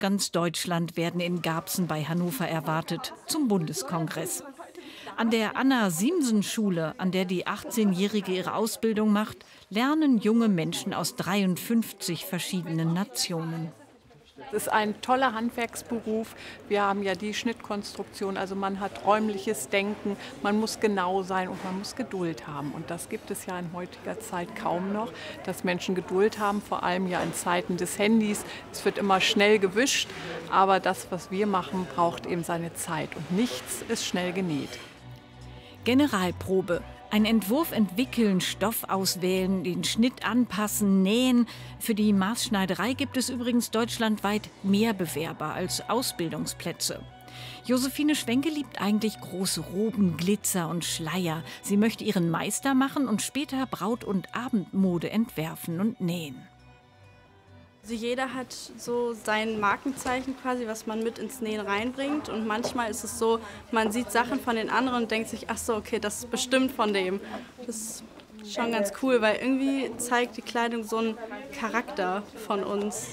ganz Deutschland werden in Garbsen bei Hannover erwartet, zum Bundeskongress. An der Anna-Siemsen-Schule, an der die 18-Jährige ihre Ausbildung macht, lernen junge Menschen aus 53 verschiedenen Nationen. Es ist ein toller Handwerksberuf. Wir haben ja die Schnittkonstruktion, also man hat räumliches Denken, man muss genau sein und man muss Geduld haben. Und das gibt es ja in heutiger Zeit kaum noch, dass Menschen Geduld haben, vor allem ja in Zeiten des Handys. Es wird immer schnell gewischt, aber das, was wir machen, braucht eben seine Zeit und nichts ist schnell genäht. Generalprobe. Ein Entwurf entwickeln, Stoff auswählen, den Schnitt anpassen, nähen. Für die Maßschneiderei gibt es übrigens deutschlandweit mehr Bewerber als Ausbildungsplätze. Josephine Schwenke liebt eigentlich große Roben, Glitzer und Schleier. Sie möchte ihren Meister machen und später Braut- und Abendmode entwerfen und nähen. Also jeder hat so sein Markenzeichen quasi, was man mit ins Nähen reinbringt. Und manchmal ist es so, man sieht Sachen von den anderen und denkt sich, ach so, okay, das ist bestimmt von dem. Das ist schon ganz cool, weil irgendwie zeigt die Kleidung so einen Charakter von uns.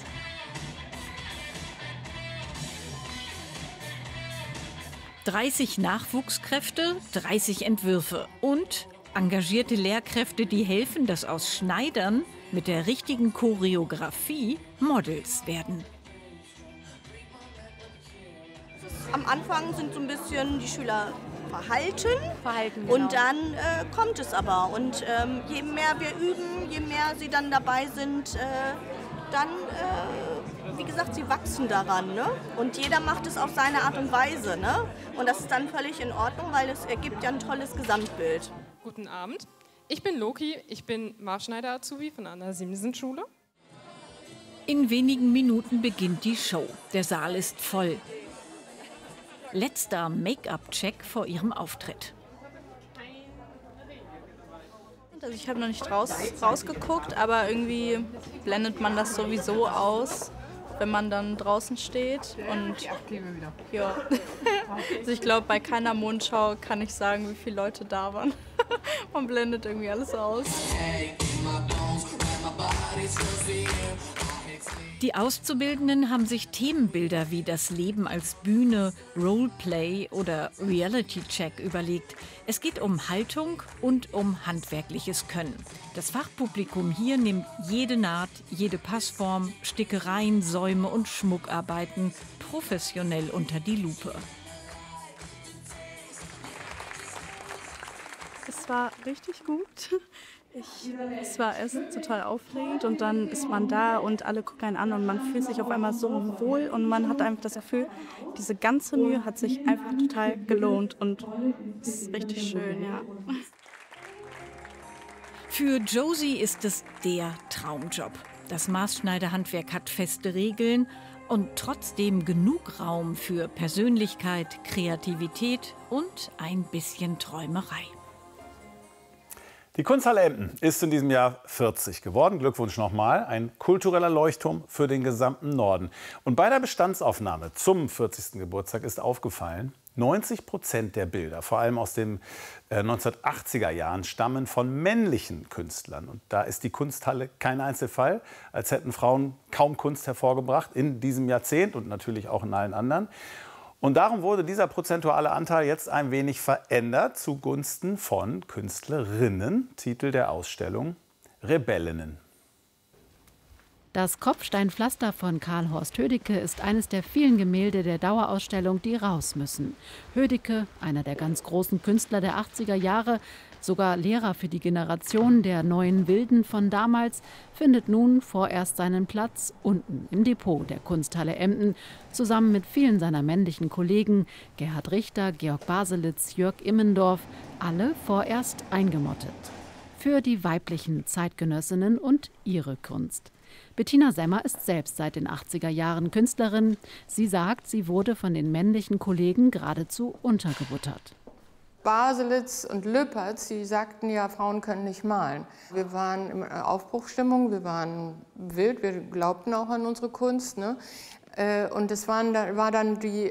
»30 Nachwuchskräfte, 30 Entwürfe und engagierte Lehrkräfte, die helfen, dass aus Schneidern mit der richtigen Choreografie Models werden.« Am Anfang sind so ein bisschen die Schüler verhalten Genau. Und dann kommt es aber. Und je mehr wir üben, je mehr sie dann dabei sind, dann, wie gesagt, sie wachsen daran. Ne? Und jeder macht es auf seine Art und Weise. Ne? Und das ist dann völlig in Ordnung, weil es ergibt ja ein tolles Gesamtbild. Guten Abend. Ich bin Loki, ich bin Maßschneider-Azubi von der Anna-Siemsen-Schule. In wenigen Minuten beginnt die Show. Der Saal ist voll. Letzter Make-up-Check vor ihrem Auftritt. Also ich habe noch nicht rausgeguckt, aber irgendwie blendet man das sowieso aus, wenn man dann draußen steht. Und ja, also ich glaube, bei keiner Mondschau kann ich sagen, wie viele Leute da waren. Man blendet irgendwie alles aus. Die Auszubildenden haben sich Themenbilder wie das Leben als Bühne, Roleplay oder Reality-Check überlegt. Es geht um Haltung und um handwerkliches Können. Das Fachpublikum hier nimmt jede Naht, jede Passform, Stickereien, Säume und Schmuckarbeiten professionell unter die Lupe. Es war richtig gut. Es war erst total aufregend und dann ist man da und alle gucken einen an und man fühlt sich auf einmal so wohl und man hat einfach das Gefühl, diese ganze Mühe hat sich einfach total gelohnt und es ist richtig schön, ja. Für Josie ist es der Traumjob. Das Maßschneiderhandwerk hat feste Regeln und trotzdem genug Raum für Persönlichkeit, Kreativität und ein bisschen Träumerei. Die Kunsthalle Emden ist in diesem Jahr 40 geworden. Glückwunsch nochmal. Ein kultureller Leuchtturm für den gesamten Norden. Und bei der Bestandsaufnahme zum 40. Geburtstag ist aufgefallen, 90% der Bilder, vor allem aus den 1980er Jahren, stammen von männlichen Künstlern. Und da ist die Kunsthalle kein Einzelfall, als hätten Frauen kaum Kunst hervorgebracht in diesem Jahrzehnt und natürlich auch in allen anderen. Und darum wurde dieser prozentuale Anteil jetzt ein wenig verändert zugunsten von Künstlerinnen. Titel der Ausstellung: Rebellinnen. Das Kopfsteinpflaster von Karl Horst Hödicke ist eines der vielen Gemälde der Dauerausstellung, die raus müssen. Hödicke, einer der ganz großen Künstler der 80er Jahre, sogar Lehrer für die Generation der neuen Wilden von damals, findet nun vorerst seinen Platz unten im Depot der Kunsthalle Emden, zusammen mit vielen seiner männlichen Kollegen, Gerhard Richter, Georg Baselitz, Jörg Immendorf, alle vorerst eingemottet. Für die weiblichen Zeitgenössinnen und ihre Kunst. Bettina Semmer ist selbst seit den 80er Jahren Künstlerin. Sie sagt, sie wurde von den männlichen Kollegen geradezu untergebuttert. Baselitz und Lüpertz, die sagten ja, Frauen können nicht malen. Wir waren in Aufbruchsstimmung, wir waren wild, wir glaubten auch an unsere Kunst. Ne? Und es war dann die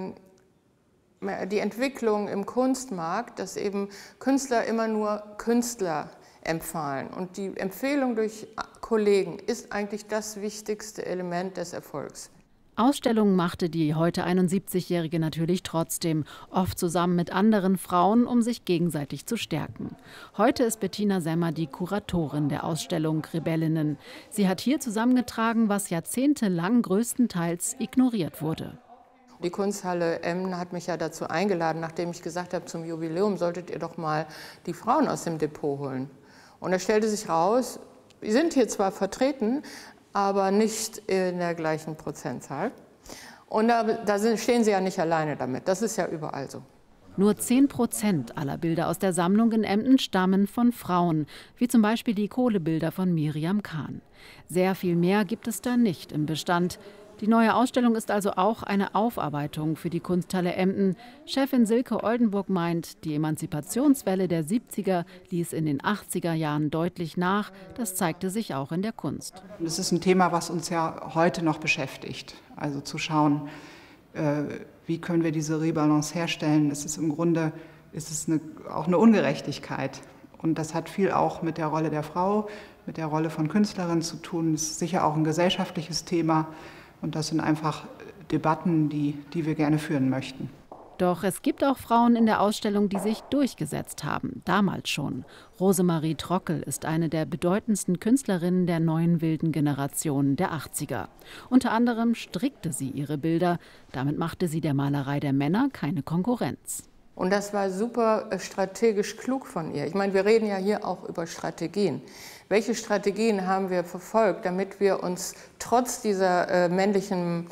Entwicklung im Kunstmarkt, dass eben Künstler immer nur Künstler empfahlen. Und die Empfehlung durch Kollegen ist eigentlich das wichtigste Element des Erfolgs. Ausstellungen machte die heute 71-Jährige natürlich trotzdem, oft zusammen mit anderen Frauen, um sich gegenseitig zu stärken. Heute ist Bettina Semmer die Kuratorin der Ausstellung Rebellinnen. Sie hat hier zusammengetragen, was jahrzehntelang größtenteils ignoriert wurde. Die Kunsthalle Emden hat mich ja dazu eingeladen, nachdem ich gesagt habe, zum Jubiläum solltet ihr doch mal die Frauen aus dem Depot holen. Und da stellte sich raus, wir sind hier zwar vertreten, aber nicht in der gleichen Prozentzahl. Und da stehen sie ja nicht alleine damit. Das ist ja überall so. Nur 10% aller Bilder aus der Sammlung in Emden stammen von Frauen, wie zum Beispiel die Kohlebilder von Miriam Kahn. Sehr viel mehr gibt es da nicht im Bestand. Die neue Ausstellung ist also auch eine Aufarbeitung für die Kunsthalle Emden. Chefin Silke Oldenburg meint, die Emanzipationswelle der 70er ließ in den 80er Jahren deutlich nach. Das zeigte sich auch in der Kunst. Das ist ein Thema, was uns ja heute noch beschäftigt. Also zu schauen, wie können wir diese Rebalance herstellen. Es ist im Grunde auch eine Ungerechtigkeit. Und das hat viel auch mit der Rolle der Frau, mit der Rolle von Künstlerinnen zu tun. Das ist sicher auch ein gesellschaftliches Thema. Und das sind einfach Debatten, die wir gerne führen möchten. Doch es gibt auch Frauen in der Ausstellung, die sich durchgesetzt haben, damals schon. Rosemarie Trockel ist eine der bedeutendsten Künstlerinnen der neuen wilden Generation der 80er. Unter anderem strickte sie ihre Bilder. Damit machte sie der Malerei der Männer keine Konkurrenz. Und das war super strategisch klug von ihr. Ich meine, wir reden ja hier auch über Strategien. Welche Strategien haben wir verfolgt, damit wir uns trotz dieser männlichen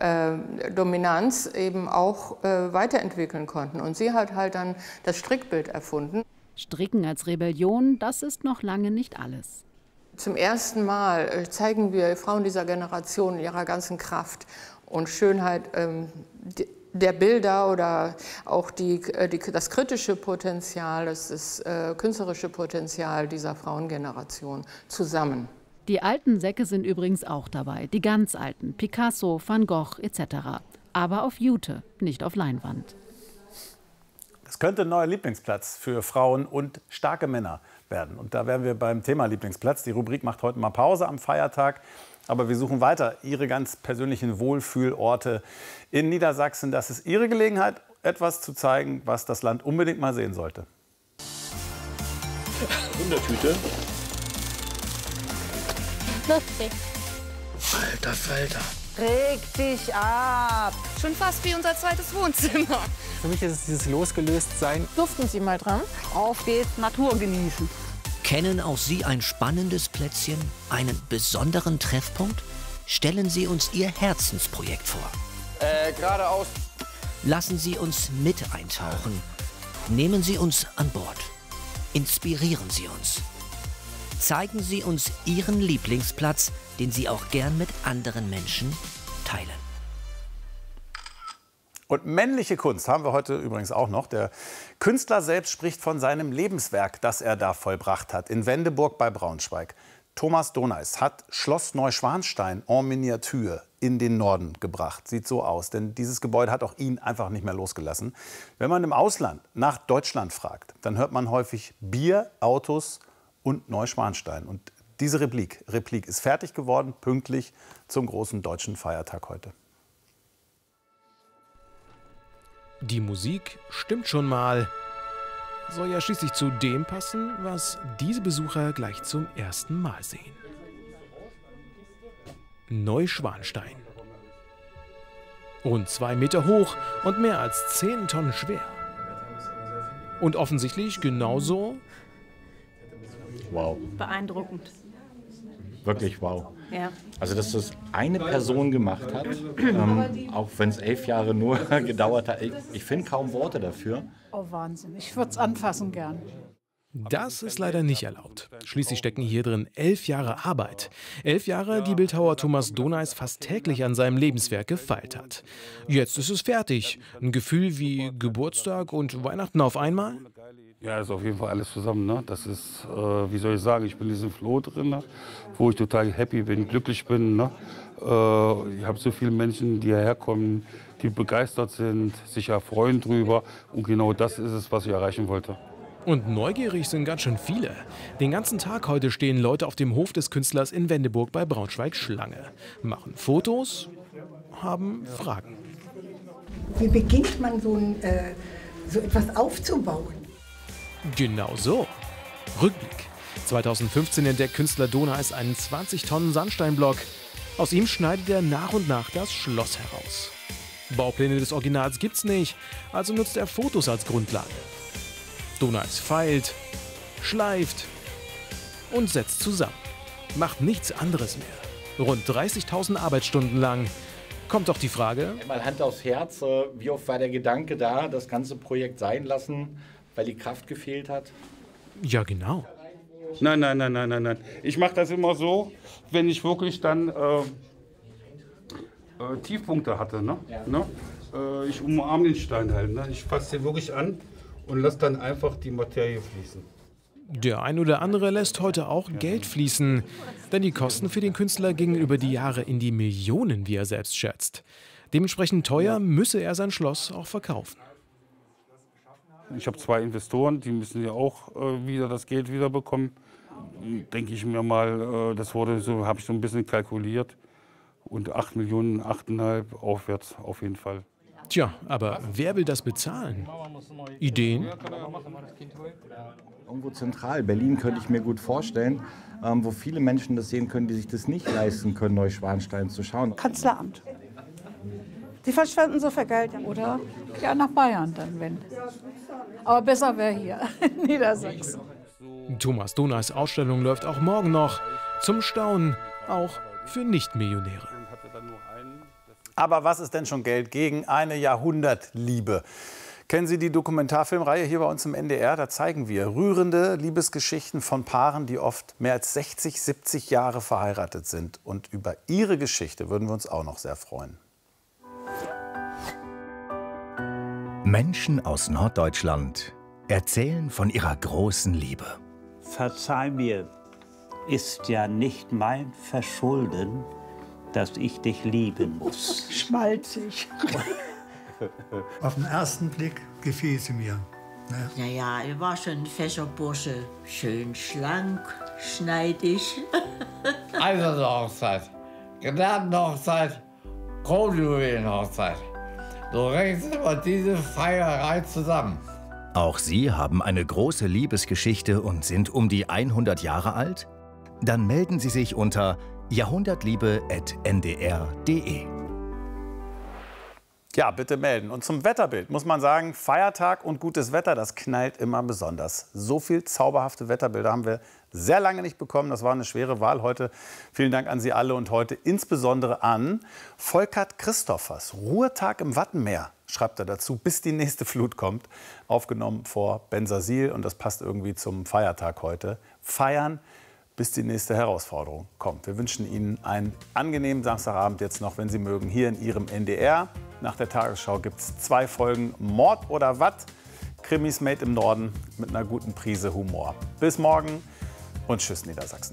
Dominanz eben auch weiterentwickeln konnten? Und sie hat halt dann das Strickbild erfunden. Stricken als Rebellion, das ist noch lange nicht alles. Zum ersten Mal zeigen wir Frauen dieser Generation in ihrer ganzen Kraft und Schönheit der Bilder oder auch das kritische Potenzial, das künstlerische Potenzial dieser Frauengeneration zusammen. Die alten Säcke sind übrigens auch dabei, die ganz alten, Picasso, Van Gogh etc. Aber auf Jute, nicht auf Leinwand. Das könnte ein neuer Lieblingsplatz für Frauen und starke Männer werden. Und da wären wir beim Thema Lieblingsplatz. Die Rubrik macht heute mal Pause am Feiertag. Aber wir suchen weiter Ihre ganz persönlichen Wohlfühlorte in Niedersachsen. Das ist Ihre Gelegenheit, etwas zu zeigen, was das Land unbedingt mal sehen sollte. Wundertüte. Lustig. Alter Falter. Reg dich ab. Schon fast wie unser zweites Wohnzimmer. Für mich ist es dieses Losgelöstsein. Duften Sie mal dran. Auf geht's, Natur genießen. Kennen auch Sie ein spannendes Plätzchen, einen besonderen Treffpunkt? Stellen Sie uns Ihr Herzensprojekt vor. Geradeaus. Lassen Sie uns mit eintauchen. Nehmen Sie uns an Bord. Inspirieren Sie uns. Zeigen Sie uns Ihren Lieblingsplatz, den Sie auch gern mit anderen Menschen teilen. Und männliche Kunst haben wir heute übrigens auch noch. Der Künstler selbst spricht von seinem Lebenswerk, das er da vollbracht hat, in Wendeburg bei Braunschweig. Thomas Doneis hat Schloss Neuschwanstein en Miniatur in den Norden gebracht. Sieht so aus, denn dieses Gebäude hat auch ihn einfach nicht mehr losgelassen. Wenn man im Ausland nach Deutschland fragt, dann hört man häufig Bier, Autos und Neuschwanstein. Und diese Replik ist fertig geworden, pünktlich zum großen deutschen Feiertag heute. Die Musik stimmt schon mal. Soll ja schließlich zu dem passen, was diese Besucher gleich zum ersten Mal sehen. Neuschwanstein. Rund 2 Meter hoch und mehr als 10 Tonnen schwer. Und offensichtlich genauso... Wow. Beeindruckend. Wirklich wow. Ja. Also, dass das eine Person gemacht hat, auch wenn es 11 Jahre nur gedauert hat. Ich finde kaum Worte dafür. Oh, Wahnsinn. Ich würde es anfassen gern. Das ist leider nicht erlaubt. Schließlich stecken hier drin 11 Jahre Arbeit. 11 Jahre, die Bildhauer Thomas Doneis fast täglich an seinem Lebenswerk gefeilt hat. Jetzt ist es fertig. Ein Gefühl wie Geburtstag und Weihnachten auf einmal? Ja, ist auf jeden Fall alles zusammen. Ne? Das ist, wie soll ich sagen, ich bin in diesem Flow drin, ne? Wo ich total happy bin, glücklich bin. Ne? Ich habe so viele Menschen, die hierher kommen, die begeistert sind, sich erfreuen drüber. Und genau das ist es, was ich erreichen wollte. Und neugierig sind ganz schön viele. Den ganzen Tag heute stehen Leute auf dem Hof des Künstlers in Wendeburg bei Braunschweig Schlange. Machen Fotos, haben Fragen. Wie beginnt man so etwas aufzubauen? Genau so. Rückblick. 2015 entdeckt Künstler Donais einen 20 Tonnen Sandsteinblock. Aus ihm schneidet er nach und nach das Schloss heraus. Baupläne des Originals gibt's nicht, also nutzt er Fotos als Grundlage. Donais feilt, schleift und setzt zusammen. Macht nichts anderes mehr. Rund 30.000 Arbeitsstunden lang. Kommt doch die Frage: Mal Hand aufs Herz, wie oft war der Gedanke da, das ganze Projekt sein lassen, weil die Kraft gefehlt hat? Ja, genau. Nein. Ich mache das immer so, wenn ich wirklich dann Tiefpunkte hatte. Ne? Ja. Ne? Ich umarme den Stein halt. Ne? Ich fasse den wirklich an und lasse dann einfach die Materie fließen. Der ein oder andere lässt heute auch Geld fließen, denn die Kosten für den Künstler gingen über die Jahre in die Millionen, wie er selbst schätzt. Dementsprechend teuer müsse er sein Schloss auch verkaufen. Ich habe 2 Investoren, die müssen ja auch wieder das Geld wiederbekommen. Denke ich mir mal, das wurde so, habe ich so ein bisschen kalkuliert. Und 8 Millionen, 8,5 aufwärts auf jeden Fall. Tja, aber wer will das bezahlen? Ideen? Irgendwo zentral, Berlin könnte ich mir gut vorstellen, wo viele Menschen das sehen können, die sich das nicht leisten können, Neuschwanstein zu schauen. Kanzleramt. Die verschwenden so viel Geld. Oder ja, nach Bayern dann, wenn. Aber besser wäre hier, in Niedersachsen. Thomas Donais Ausstellung läuft auch morgen noch. Zum Staunen, auch für Nichtmillionäre. Aber was ist denn schon Geld gegen eine Jahrhundertliebe? Kennen Sie die Dokumentarfilmreihe hier bei uns im NDR? Da zeigen wir rührende Liebesgeschichten von Paaren, die oft mehr als 60, 70 Jahre verheiratet sind. Und über ihre Geschichte würden wir uns auch noch sehr freuen. Menschen aus Norddeutschland erzählen von ihrer großen Liebe. Verzeih mir, ist ja nicht mein Verschulden, dass ich dich lieben muss. Schmalzig. Auf den ersten Blick gefiel sie mir. Ne? Ja, er war schon ein fescher Bursche. Schön schlank, schneidig. Eiserne Hochzeit, Gnadenhochzeit, Kronjuwelenhochzeit. So rechnet immer diese Feierei zusammen. Auch Sie haben eine große Liebesgeschichte und sind um die 100 Jahre alt? Dann melden Sie sich unter jahrhundertliebe@ndr.de. Ja, bitte melden. Und zum Wetterbild muss man sagen, Feiertag und gutes Wetter, das knallt immer besonders. So viel zauberhafte Wetterbilder haben wir sehr lange nicht bekommen. Das war eine schwere Wahl heute. Vielen Dank an Sie alle und heute insbesondere an Volkert Christophers. Ruhetag im Wattenmeer, schreibt er dazu, bis die nächste Flut kommt. Aufgenommen vor Bensersiel und das passt irgendwie zum Feiertag heute. Feiern, bis die nächste Herausforderung kommt. Wir wünschen Ihnen einen angenehmen Samstagabend jetzt noch, wenn Sie mögen, hier in Ihrem NDR. Nach der Tagesschau gibt es 2 Folgen Mord oder Watt. Krimis made im Norden mit einer guten Prise Humor. Bis morgen und tschüss Niedersachsen.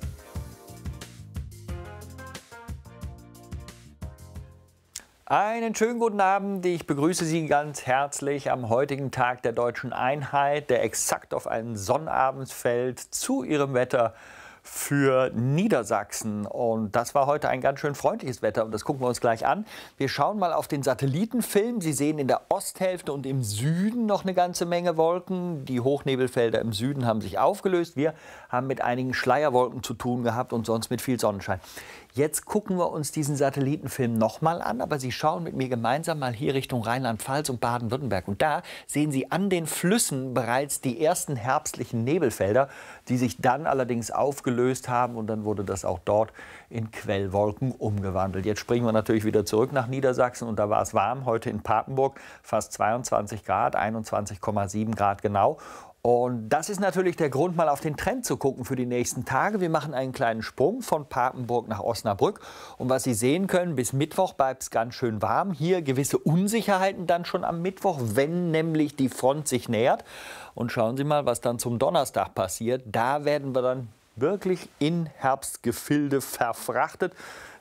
Einen schönen guten Abend. Ich begrüße Sie ganz herzlich am heutigen Tag der Deutschen Einheit, der exakt auf einen Sonnabend fällt, zu Ihrem Wetter für Niedersachsen. Und das war heute ein ganz schön freundliches Wetter und das gucken wir uns gleich an. Wir schauen mal auf den Satellitenfilm. Sie sehen in der Osthälfte und im Süden noch eine ganze Menge Wolken. Die Hochnebelfelder im Süden haben sich aufgelöst. Wir haben mit einigen Schleierwolken zu tun gehabt und sonst mit viel Sonnenschein. Jetzt gucken wir uns diesen Satellitenfilm nochmal an, aber Sie schauen mit mir gemeinsam mal hier Richtung Rheinland-Pfalz und Baden-Württemberg. Und da sehen Sie an den Flüssen bereits die ersten herbstlichen Nebelfelder, die sich dann allerdings aufgelöst haben. Und dann wurde das auch dort in Quellwolken umgewandelt. Jetzt springen wir natürlich wieder zurück nach Niedersachsen. Und da war es warm, heute in Papenburg fast 22 Grad, 21,7 Grad genau. Und das ist natürlich der Grund, mal auf den Trend zu gucken für die nächsten Tage. Wir machen einen kleinen Sprung von Papenburg nach Osnabrück. Und was Sie sehen können, bis Mittwoch bleibt es ganz schön warm. Hier gewisse Unsicherheiten dann schon am Mittwoch, wenn nämlich die Front sich nähert. Und schauen Sie mal, was dann zum Donnerstag passiert. Da werden wir dann wirklich in Herbstgefilde verfrachtet.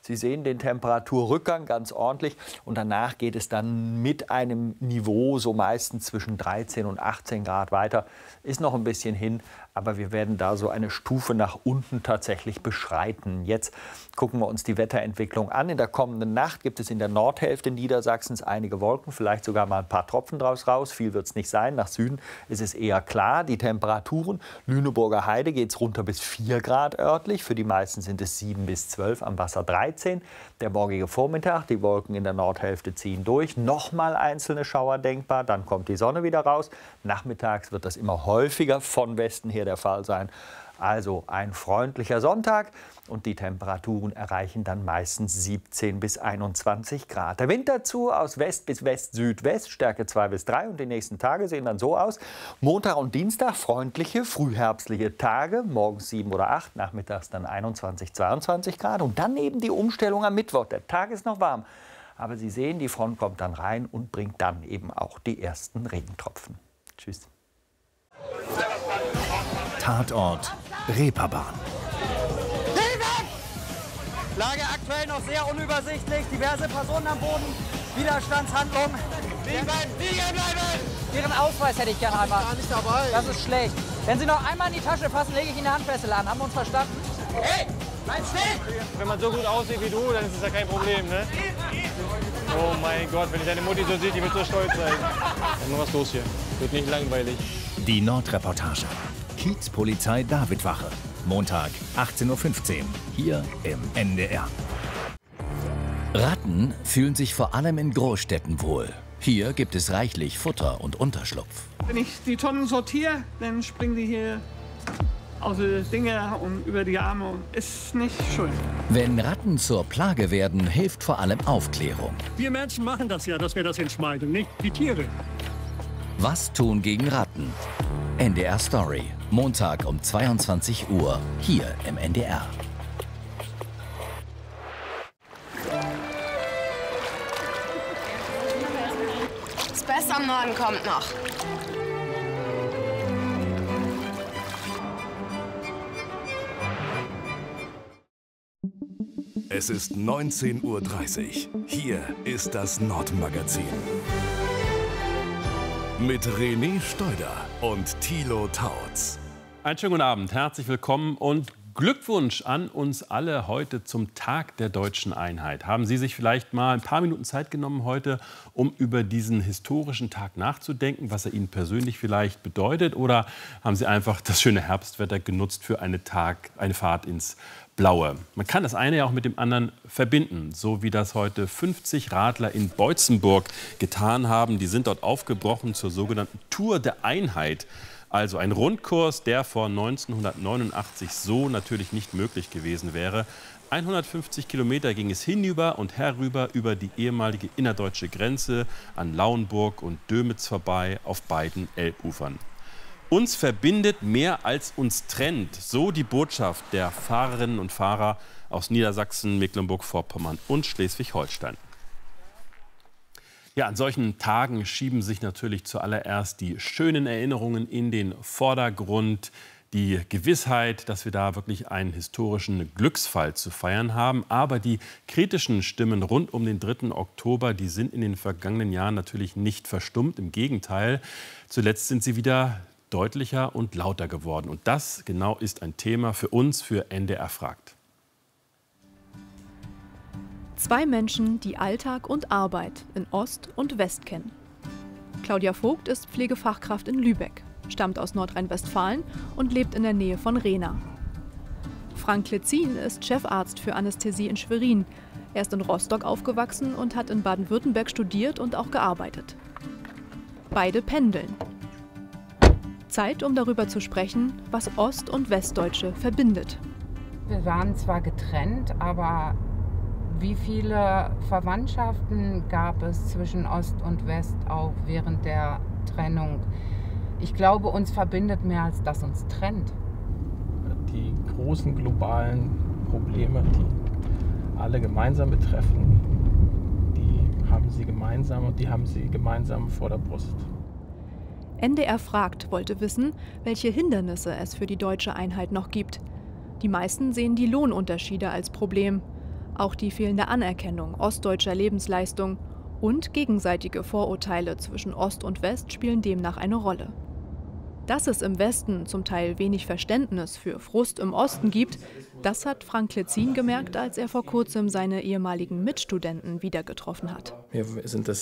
Sie sehen den Temperaturrückgang ganz ordentlich und danach geht es dann mit einem Niveau so meistens zwischen 13 und 18 Grad weiter. Ist noch ein bisschen hin, aber wir werden da so eine Stufe nach unten tatsächlich beschreiten. Jetzt gucken wir uns die Wetterentwicklung an. In der kommenden Nacht gibt es in der Nordhälfte Niedersachsens einige Wolken, vielleicht sogar mal ein paar Tropfen draus raus. Viel wird es nicht sein. Nach Süden ist es eher klar. Die Temperaturen, Lüneburger Heide geht es runter bis 4 Grad örtlich. Für die meisten sind es 7 bis 12, am Wasser 13. Der morgige Vormittag, die Wolken in der Nordhälfte ziehen durch. Nochmal einzelne Schauer denkbar, dann kommt die Sonne wieder raus. Nachmittags wird das immer häufiger von Westen her der Fall sein. Also ein freundlicher Sonntag und die Temperaturen erreichen dann meistens 17 bis 21 Grad. Der Wind dazu aus West bis West-Südwest, Stärke 2 bis 3 und die nächsten Tage sehen dann so aus. Montag und Dienstag freundliche, frühherbstliche Tage, morgens 7 oder 8, nachmittags dann 21, 22 Grad und dann eben die Umstellung am Mittwoch. Der Tag ist noch warm, aber Sie sehen, die Front kommt dann rein und bringt dann eben auch die ersten Regentropfen. Tschüss. Tatort Reeperbahn. Lage aktuell noch sehr unübersichtlich. Diverse Personen am Boden. Widerstandshandlung. Liegen bleiben! Ihren Ausweis hätte ich gerne einmal. Gar nicht dabei. Das ist schlecht. Wenn Sie noch einmal in die Tasche fassen, lege ich Ihnen eine Handfessel an. Haben wir uns verstanden? Hey, bleib stehen! Wenn man so gut aussieht wie du, dann ist es ja kein Problem, ne? Oh mein Gott, wenn ich deine Mutti so sieht, die wird so stolz sein. Dann noch was los hier. Wird nicht langweilig. Die Nordreportage. Kiezpolizei Davidwache. Montag, 18:15 Uhr, hier im NDR. Ratten fühlen sich vor allem in Großstädten wohl. Hier gibt es reichlich Futter und Unterschlupf. Wenn ich die Tonnen sortiere, dann springen die hier aus den Dinger und über die Arme. Ist nicht schön. Wenn Ratten zur Plage werden, hilft vor allem Aufklärung. Wir Menschen machen das ja, dass wir das entschmeiden, nicht die Tiere. Was tun gegen Ratten? NDR Story. Montag um 22 Uhr, hier im NDR. Das Beste am Norden kommt noch. Es ist 19:30 Uhr. Hier ist das Nordmagazin. Mit René Steuder und Thilo Tautz. Einen schönen guten Abend, herzlich willkommen und Glückwunsch an uns alle heute zum Tag der Deutschen Einheit. Haben Sie sich vielleicht mal ein paar Minuten Zeit genommen heute, um über diesen historischen Tag nachzudenken, was er Ihnen persönlich vielleicht bedeutet? Oder haben Sie einfach das schöne Herbstwetter genutzt für eine Fahrt ins Blaue? Man kann das eine ja auch mit dem anderen verbinden, so wie das heute 50 Radler in Beutzenburg getan haben. Die sind dort aufgebrochen zur sogenannten Tour der Einheit. Also ein Rundkurs, der vor 1989 so natürlich nicht möglich gewesen wäre. 150 Kilometer ging es hinüber und herüber über die ehemalige innerdeutsche Grenze an Lauenburg und Dömitz vorbei auf beiden Elbufern. Uns verbindet mehr als uns trennt, so die Botschaft der Fahrerinnen und Fahrer aus Niedersachsen, Mecklenburg-Vorpommern und Schleswig-Holstein. Ja, an solchen Tagen schieben sich natürlich zuallererst die schönen Erinnerungen in den Vordergrund, die Gewissheit, dass wir da wirklich einen historischen Glücksfall zu feiern haben. Aber die kritischen Stimmen rund um den 3. Oktober, die sind in den vergangenen Jahren natürlich nicht verstummt. Im Gegenteil, zuletzt sind sie wieder deutlicher und lauter geworden. Und das genau ist ein Thema für uns, für NDR fragt. Zwei Menschen, die Alltag und Arbeit in Ost und West kennen. Claudia Vogt ist Pflegefachkraft in Lübeck, stammt aus Nordrhein-Westfalen und lebt in der Nähe von Rehna. Frank Klitzin ist Chefarzt für Anästhesie in Schwerin. Er ist in Rostock aufgewachsen und hat in Baden-Württemberg studiert und auch gearbeitet. Beide pendeln. Zeit, um darüber zu sprechen, was Ost- und Westdeutsche verbindet. Wir waren zwar getrennt, aber wie viele Verwandtschaften gab es zwischen Ost und West auch während der Trennung? Ich glaube, uns verbindet mehr, als das uns trennt. Die großen globalen Probleme, die alle gemeinsam betreffen, die haben sie gemeinsam und die haben sie gemeinsam vor der Brust. NDR fragt wollte wissen, welche Hindernisse es für die deutsche Einheit noch gibt. Die meisten sehen die Lohnunterschiede als Problem. Auch die fehlende Anerkennung ostdeutscher Lebensleistung und gegenseitige Vorurteile zwischen Ost und West spielen demnach eine Rolle. Dass es im Westen zum Teil wenig Verständnis für Frust im Osten gibt, das hat Frank Klitzin gemerkt, als er vor kurzem seine ehemaligen Mitstudenten wieder getroffen hat. Wir sind das